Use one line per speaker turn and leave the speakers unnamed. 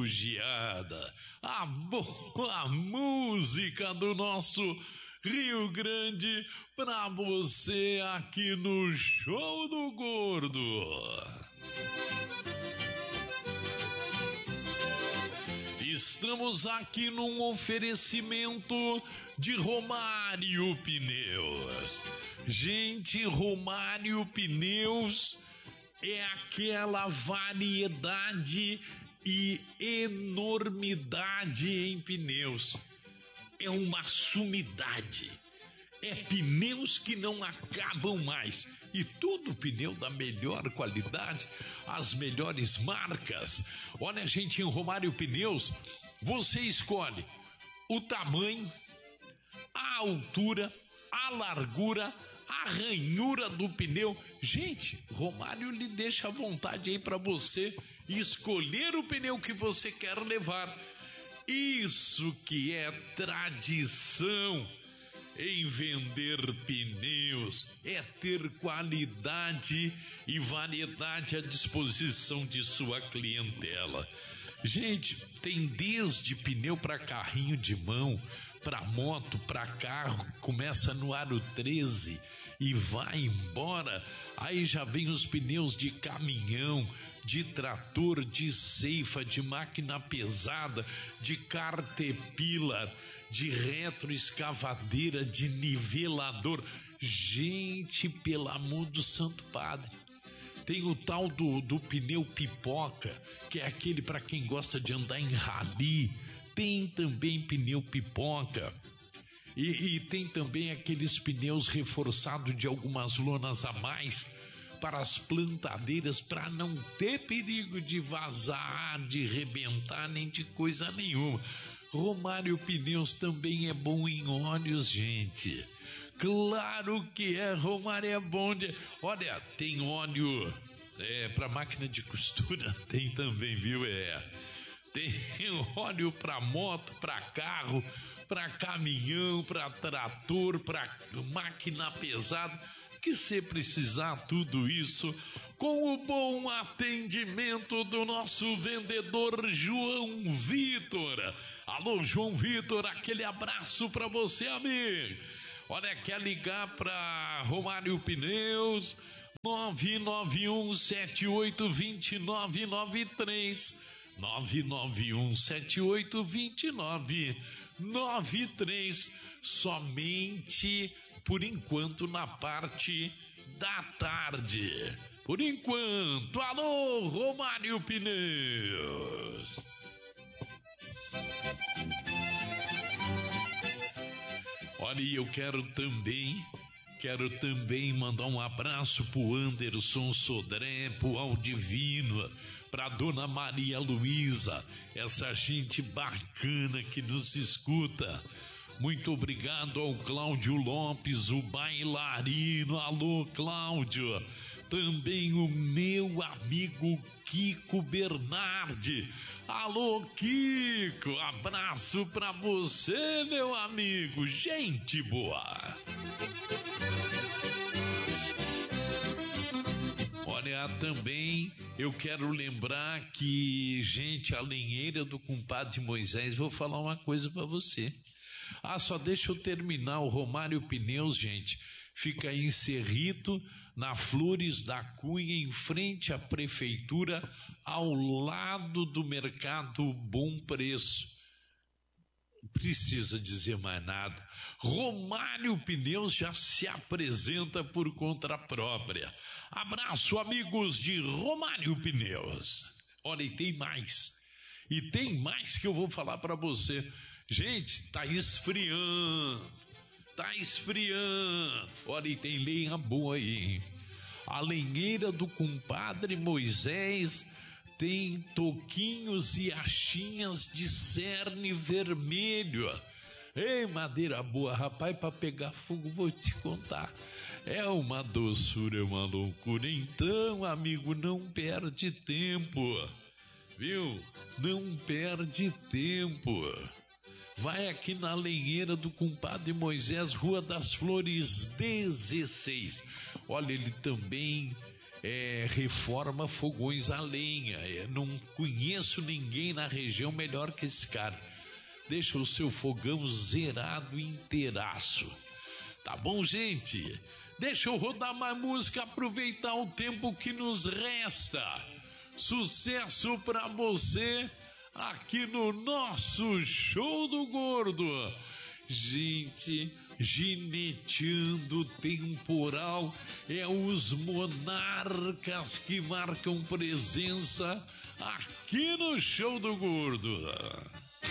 bugiada, a boa música do nosso Rio Grande pra você aqui no Show do Gordo. Estamos aqui num oferecimento de Romário Pneus. Gente, Romário Pneus é aquela variedade e enormidade em pneus. É uma sumidade. É pneus que não acabam mais. E tudo pneu da melhor qualidade, as melhores marcas. Olha, gente, em Romário Pneus, você escolhe o tamanho, a altura, a largura, a ranhura do pneu. Gente, Romário lhe deixa à vontade aí para você escolher o pneu que você quer levar. Isso que é tradição em vender pneus, é ter qualidade e variedade à disposição de sua clientela. Gente, tem desde pneu para carrinho de mão, para moto, para carro, começa no aro 13 e vai embora. Aí já vem os pneus de caminhão, de trator, de ceifa, de máquina pesada, de Caterpillar, de retroescavadeira, de nivelador. Gente, pelo amor do Santo Padre, tem o tal do pneu pipoca, que é aquele para quem gosta de andar em rally. Tem também pneu pipoca. E tem também aqueles pneus reforçados de algumas lonas a mais para as plantadeiras, para não ter perigo de vazar, de rebentar, nem de coisa nenhuma. Romário Pneus também é bom em óleos, gente. Claro que é, Romário é bom de... Olha, tem óleo para máquina de costura, tem também, viu? Tem óleo para moto, para carro, para caminhão, para trator, para máquina pesada. Que você precisar tudo isso, com o bom atendimento do nosso vendedor João Vitor. Alô, João Vitor, aquele abraço para você, amigo. Olha, quer ligar para Romário Pneus? 991782993. 991782993. Somente por enquanto na parte da tarde. Por enquanto. Alô, Romário Pneus. Olha, eu quero também mandar um abraço pro Anderson Sodré, pro Aldivino, pra Dona Maria Luísa, essa gente bacana que nos escuta. Muito obrigado ao Cláudio Lopes, o bailarino. Alô, Cláudio. Também o meu amigo Kiko Bernardi. Alô, Kiko, abraço pra você, meu amigo. Gente boa. Olha, também eu quero lembrar que, gente, a lenheira do compadre Moisés, vou falar uma coisa pra você. Só deixa eu terminar. O Romário Pneus, gente, fica aí em Cerrito, na Flores da Cunha, em frente à prefeitura, ao lado do mercado Bom Preço. Não precisa dizer mais nada. Romário Pneus já se apresenta por conta própria. Abraço, amigos de Romário Pneus. Olha, e tem mais. E tem mais que eu vou falar para você. Gente, tá esfriando. Olha, e tem lenha boa aí, hein? A lenheira do compadre Moisés tem toquinhos e achinhas de cerne vermelho. Ei, madeira boa, rapaz, para pegar fogo, vou te contar. É uma doçura, é uma loucura. Então, amigo, não perde tempo, viu? Não perde tempo. vai aqui na lenheira do compadre Moisés, Rua das Flores 16. Olha, ele também reforma fogões a lenha. Não conheço ninguém na região melhor que esse cara. Deixa o seu fogão zerado inteiraço. Tá bom, gente? Deixa eu rodar mais música, aproveitar o tempo que nos resta. Sucesso pra você aqui no nosso Show do Gordo. Gente, gineteando temporal, os Monarcas que marcam presença aqui no Show do Gordo.